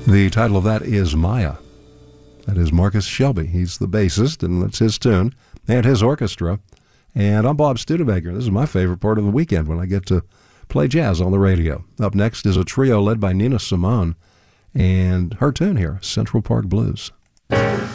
The title of that is Maya. That is Marcus Shelby. He's the bassist, and that's his tune, and his orchestra. And I'm Bob Studebaker. This is my favorite part of the weekend when I get to play jazz on the radio. Up next is a trio led by Nina Simone, and her tune here, Central Park Blues.